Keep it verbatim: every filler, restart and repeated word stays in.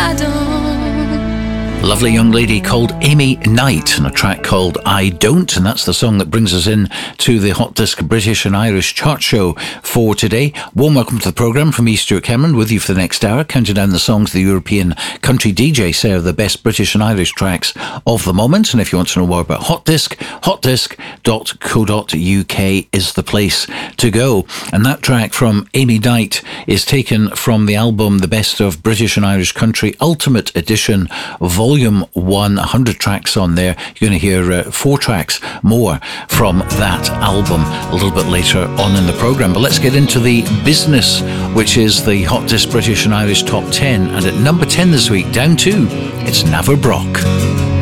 Lovely young lady called Amy Knight, and a track called I Don't, and that's the song that brings us in to the Hot Disc British and Irish chart show for today. Warm welcome to the programme from me, Stuart Cameron, with you for the next hour, counting down the songs the European country D J say are the best British and Irish tracks of the moment. And if you want to know more about Hot Disc, hot disc dot co dot uk is the place to go. And that track from Amy Knight is taken from the album The Best of British and Irish Country Ultimate Edition, Volume Volume one, one hundred tracks on there. You're going to hear uh, four tracks more from that album a little bit later on in the programme. But let's get into the business, which is the Hot Disc British and Irish Top ten. And at number ten this week, down two, it's Navar Brock.